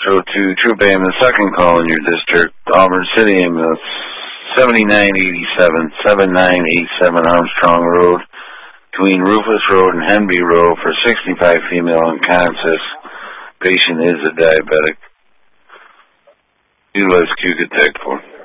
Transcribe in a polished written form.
to Troop Ambulance, second call in your district, Auburn City Ambulance, 7987 Armstrong Road, between Rufus Road and Henby Road, for 65 female unconscious. Patient is a diabetic. Utilize Q-Detect for.